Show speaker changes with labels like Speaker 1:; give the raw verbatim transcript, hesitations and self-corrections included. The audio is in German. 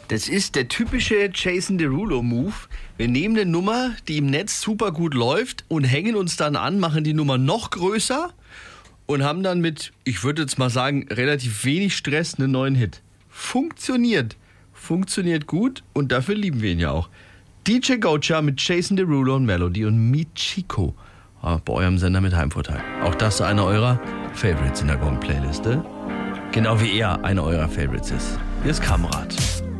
Speaker 1: Das ist der typische Jason Derulo-Move. Wir nehmen eine Nummer, die im Netz super gut läuft und hängen uns dann an, machen die Nummer noch größer und haben dann mit, ich würde jetzt mal sagen, relativ wenig Stress einen neuen Hit. Funktioniert. Funktioniert gut und dafür lieben wir ihn ja auch. D J Gocha mit Jason Derulo und Melody und Michiko bei eurem Sender mit Heimvorteil. Auch das einer eurer Favorites in der Gong-Playliste. Genau wie er einer eurer Favorites ist. Hier ist Kamrat.